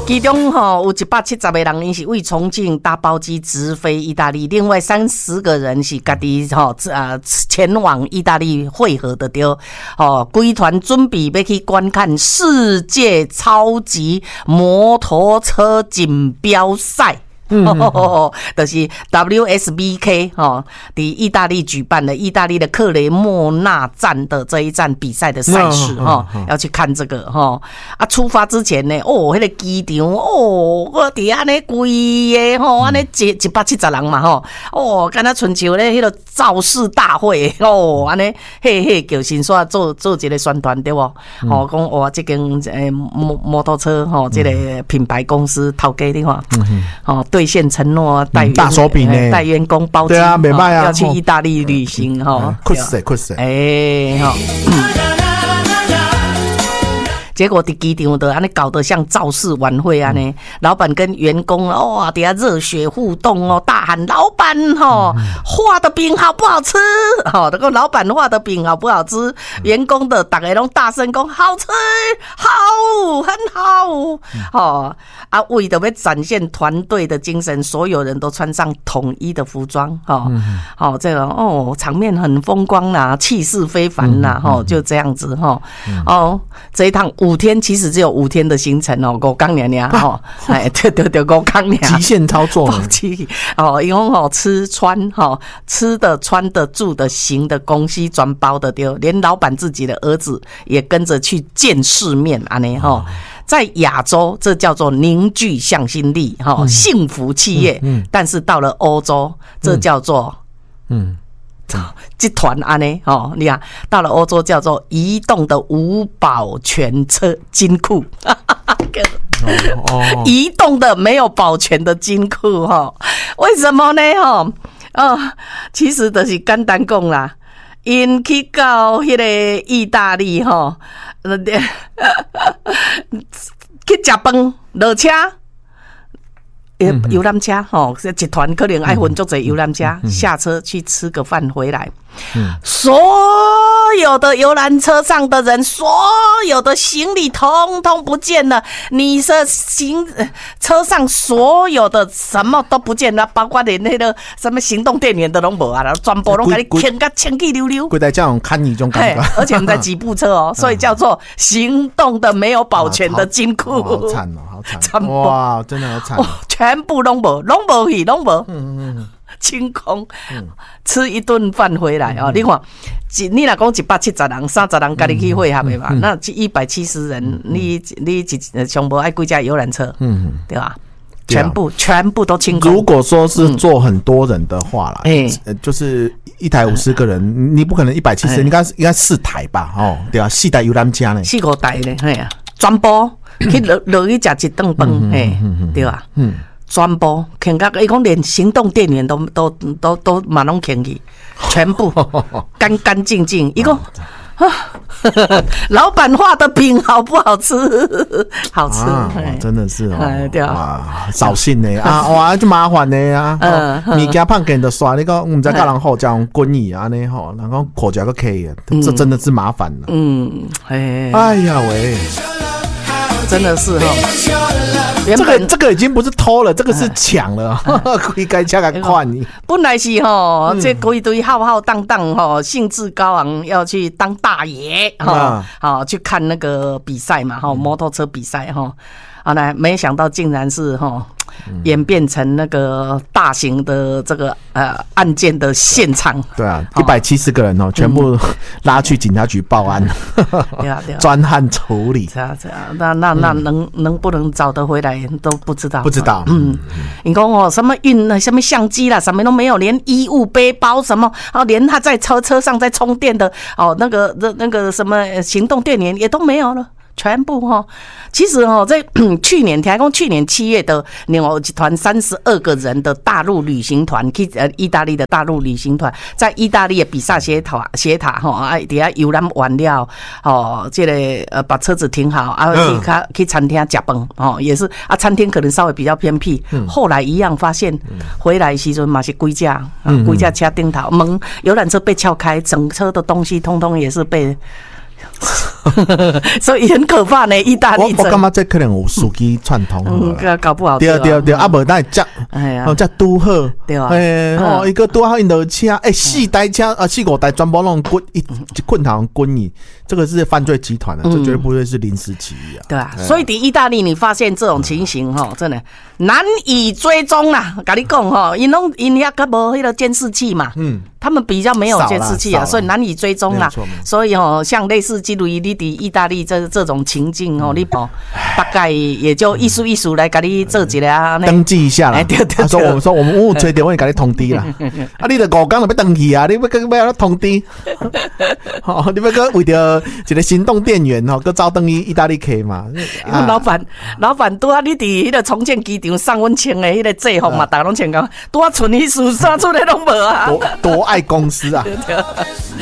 其中有170个人，因是为重庆搭包机直飞意大利，另外30个人是家己前往意大利会合的对。规团准备要去观看世界超级摩托车锦标赛。就是 WSBK 在意大利举办的意大利的克雷莫纳站的这一站比赛的赛事要去看这个出发之前呢那个机场我伫安尼规个安尼170人嘛敢若春秋咧迄个造势大会安尼嘿叫先说做一个宣传对不讲哇这间摩托车这个品牌公司头家你看兑现承诺大手笔呢， 带员工包机， 对啊，没卖啊， 要去意大利旅行酷死， 结果伫机场的安尼搞得像造势晚会安尼，老板跟员工底下热血互动大喊老板画的饼好不好吃那个老板画的饼好不好吃，员工的大家都大声讲好吃好很好为了要展现团队的精神，所有人都穿上统一的服装这个场面很风光啦，气势非凡啦就这样子这一趟5天其实只有5天的行程5天而已对5天而已， 极限操作因为吃穿吃的穿的住的行的公西全包的对，连老板自己的儿子也跟着去见世面安尼在亚洲这叫做凝聚向心力幸福企业但是到了欧洲这叫做集团安尼你看到了欧洲叫做移动的无保全车金库移动的没有保全的金库为什么呢其实就是简单讲啦，因去到迄个意大利去吃饭落车游览车集团可能爱分足侪游览车下车去吃个饭回来所有的游览车上的人，所有的行李通通不见了，你的车上所有的什么都不见了，包括连那个什么行动电源都没有全部都给你牵个清气溜溜， 规台这样看你种感觉而且我们在几部车所以叫做行动的没有保全的金库好惨好惨哇真的好惨全部都没清空吃一顿饭回来你看你若讲170人30人跟你去会合的嘛那170人你上无爱几架游览车对吧全部都清空。 如果说是坐很多人的话啦就是一台50个人你不可能170人应该4台吧对吧4台游览车呢 4、5台呢全部去落去吃一顿饭对吧全部牵到伊讲连行动电源都马拢牵去全部干净净伊讲老板画的饼好不好吃好吃真的是对扫兴的哇就麻烦的物件胖给人的刷你讲唔知道人好这样滚椅安尼然后口角个 K 这真的是麻烦了哎呀喂真的是这个已经不是偷了，这个是抢了，应该加个快你。 本来是这一堆浩浩荡荡兴致高昂要去当大爷去看那个比赛嘛摩托车比赛来没想到竟然是演变成那个大型的这个案件的现场。 对啊，170个人全部拉去警察局报案，对专案处理。 那能不能找得回来都不知道。你讲什么什么相机啦，什么都没有，连衣物、背包什么连他在车上在充电的那个什么行动电源也都没有了。全部其实在去年7月的有一团32个人的大陆旅行团去意大利的大陆旅行团，在意大利的比萨斜塔底下游览完了这个把车子停好去餐厅吃饭也是餐厅可能稍微比较偏僻后来一样发现回来的时候嘛是几架车顶头门游览车被撬开，整车的东西通通也是被所以很可怕呢。意大利我感觉这可能有司机串通， 搞不好对，啊，无咱接，接拄好， 对啊， 一个拄好因落车，4台车4、5台全部拢滚一困堂滚你，这个是犯罪集团这绝对不会是临时起意啊。 对啊，所以在意大利你发现这种情形真的难以追踪啦。跟你讲因遐个无迄个监视器嘛，他们比较没有监视器啊，所以难以追踪啦。所以像类似基于你在意大利这种情境你大概也就一数来给你做一个登记一下啦。对，说我们吹电话给你通知啦。你就5天就要登记啊，你要通知。你要个为着一个行动电源个招登意大利客嘛。 老板拄啊，你伫迄个重建机场送阮穿的迄个制服嘛，大家拢穿到，拄啊剩迄事啥出来拢无啊。 多爱公司啊。